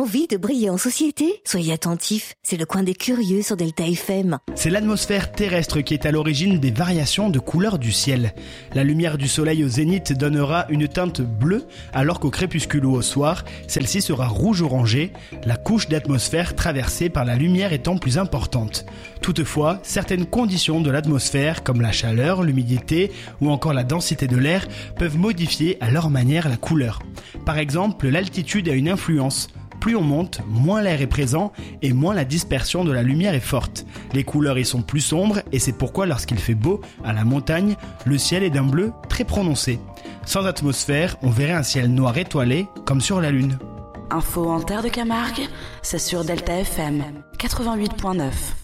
Envie de briller en société ? Soyez attentifs, c'est le coin des curieux sur Delta FM. C'est l'atmosphère terrestre qui est à l'origine des variations de couleur du ciel. La lumière du soleil au zénith donnera une teinte bleue, alors qu'au crépuscule ou au soir, celle-ci sera rouge-orangée, la couche d'atmosphère traversée par la lumière étant plus importante. Toutefois, certaines conditions de l'atmosphère, comme la chaleur, l'humidité ou encore la densité de l'air, peuvent modifier à leur manière la couleur. Par exemple, l'altitude a une influence. Plus on monte, moins l'air est présent et moins la dispersion de la lumière est forte. Les couleurs y sont plus sombres et c'est pourquoi lorsqu'il fait beau, à la montagne, le ciel est d'un bleu très prononcé. Sans atmosphère, on verrait un ciel noir étoilé comme sur la Lune. Info en Terre de Camargue, c'est sur Delta FM 88.9.